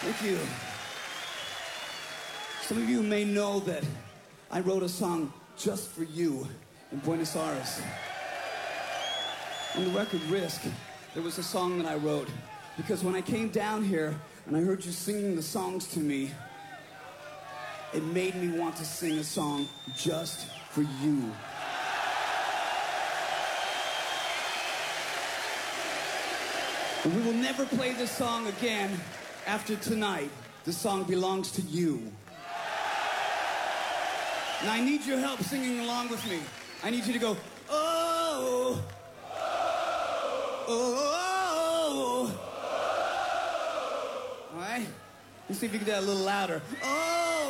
Thank you. Some of you may know that I wrote a song just for you in Buenos Aires. On the record Risk, there was a song that I wrote because when I came down here and I heard you singing the songs to me, it made me want to sing a song just for you. And we will never play this song again after tonight. This song belongs to you. And I need your help singing along with me. I need you to go, oh, oh, oh. All right? Let's see if you can do that a little louder. Oh.